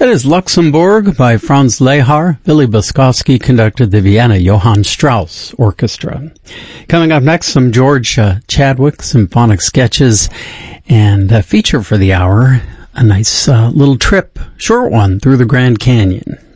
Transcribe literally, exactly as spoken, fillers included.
That is Luxembourg by Franz Lehar. Billy Boskovsky conducted the Vienna Johann Strauss Orchestra. Coming up next, some George uh, Chadwick symphonic sketches, and a feature for the hour, a nice uh, little trip, short one, through the Grand Canyon.